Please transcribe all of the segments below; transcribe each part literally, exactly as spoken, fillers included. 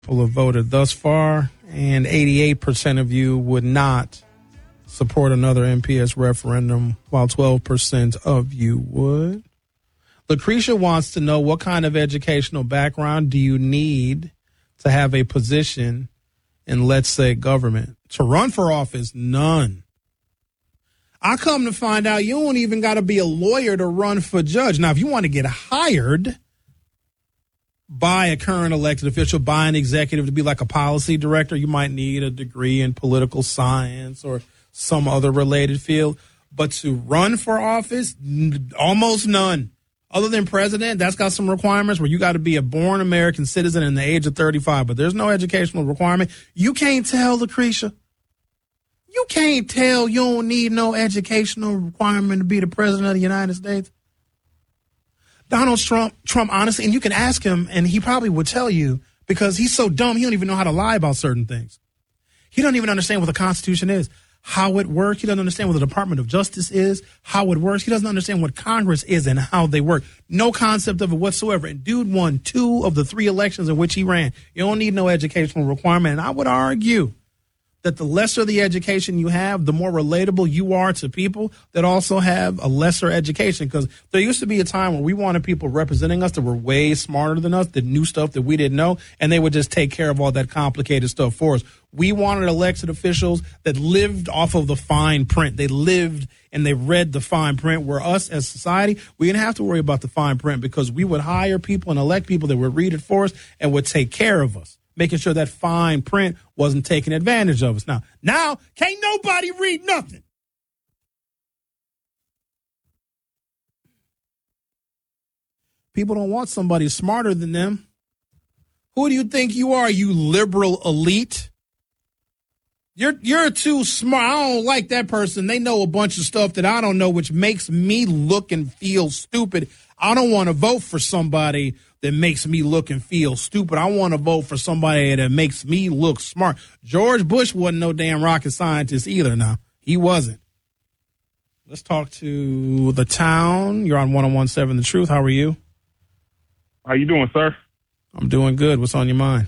People have voted thus far, and eighty-eight percent of you would not support another N P S referendum, while twelve percent of you would. Lucretia wants to know, what kind of educational background do you need to have a position in, let's say, government? To run for office, none. I come to find out you don't even got to be a lawyer to run for judge. Now, if you want to get hired by a current elected official, by an executive to be like a policy director, you might need a degree in political science or some other related field. But to run for office, n- almost none. Other than president, that's got some requirements where you got to be a born American citizen in the age of thirty-five, but there's no educational requirement. You can't tell, Lucretia. You can't tell you don't need no educational requirement to be the president of the United States. Donald Trump, Trump, honestly, and you can ask him, and he probably would tell you, because he's so dumb, he don't even know how to lie about certain things. He don't even understand what the Constitution is, how it works. He doesn't understand what the Department of Justice is, how it works. He doesn't understand what Congress is and how they work. No concept of it whatsoever. And dude won two of the three elections in which he ran. You don't need no educational requirement. And I would argue that the lesser the education you have, the more relatable you are to people that also have a lesser education. Because there used to be a time where we wanted people representing us that were way smarter than us, that knew stuff that we didn't know, and they would just take care of all that complicated stuff for us. We wanted elected officials that lived off of the fine print. They lived and they read the fine print, where us as society, we didn't have to worry about the fine print, because we would hire people and elect people that would read it for us and would take care of us, making sure that fine print wasn't taking advantage of us. Now, now, can't nobody read nothing. People don't want somebody smarter than them. Who do you think you are, you liberal elite? You're you're too smart. I don't like that person. They know a bunch of stuff that I don't know, which makes me look and feel stupid. I don't want to vote for somebody that makes me look and feel stupid. I want to vote for somebody that makes me look smart. George Bush wasn't no damn rocket scientist either. Now, he wasn't. Let's talk to the town. You're on one oh one point seven The Truth. How are you? How you doing, sir? I'm doing good. What's on your mind?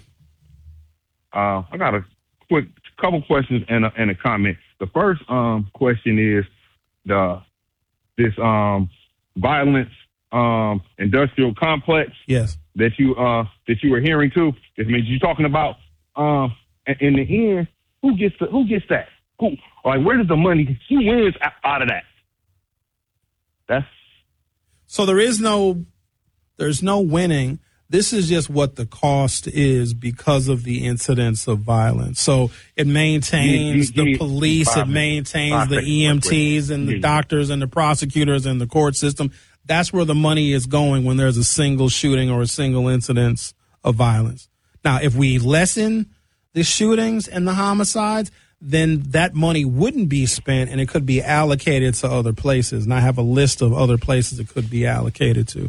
Uh, I got a quick couple questions and a, and a comment. The first um, question is the this um, violence um, industrial complex. Yes. That you uh, that you were hearing to. It means you're talking about. Um, in the end, who gets the, who gets that? Who, like, where does the money? Who wins out of that? That's so there is no there's no winning. This is just what the cost is because of the incidents of violence. So it maintains yeah, yeah, the yeah. police, Five it maintains Five the E M Ts and the yeah. doctors and the prosecutors and the court system. That's where the money is going when there's a single shooting or a single incidence of violence. Now, if we lessen the shootings and the homicides, then that money wouldn't be spent and it could be allocated to other places. And I have a list of other places it could be allocated to.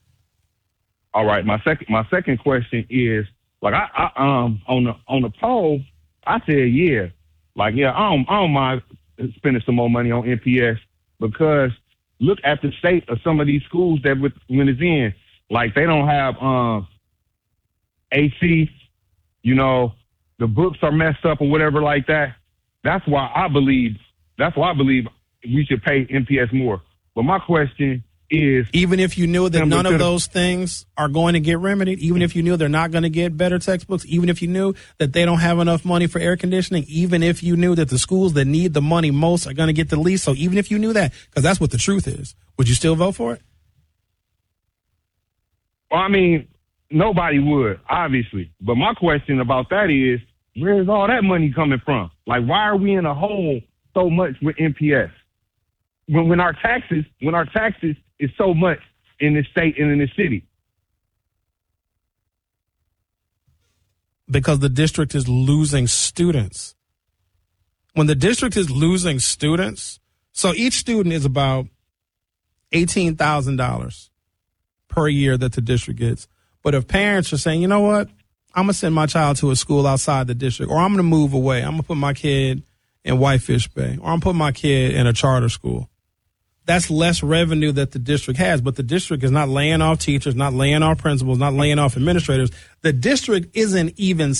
All right. My second, my second question is, like, I, I um on the on the poll, I said yeah, like yeah, I don't I don't mind spending some more money on N P S, because look at the state of some of these schools that with, when it's in, like they don't have um A C, you know, the books are messed up or whatever like that. That's why I believe that's why I believe we should pay N P S more. But my question is, even if you knew that none of the, those things are going to get remedied, even if you knew they're not going to get better textbooks, even if you knew that they don't have enough money for air conditioning, even if you knew that the schools that need the money most are going to get the least, so even if you knew that, because that's what the truth is, would you still vote for it? Well, I mean, nobody would, obviously. But my question about that is, where is all that money coming from? Like, why are we in a hole so much with N P S? When, when our taxes, when our taxes is so much in this state and in this city. Because the district is losing students. When the district is losing students, so each student is about eighteen thousand dollars per year that the district gets. But if parents are saying, you know what, I'm going to send my child to a school outside the district, or I'm going to move away, I'm going to put my kid in Whitefish Bay, or I'm going to put my kid in a charter school, that's less revenue that the district has. But the district is not laying off teachers, not laying off principals, not laying off administrators. The district isn't even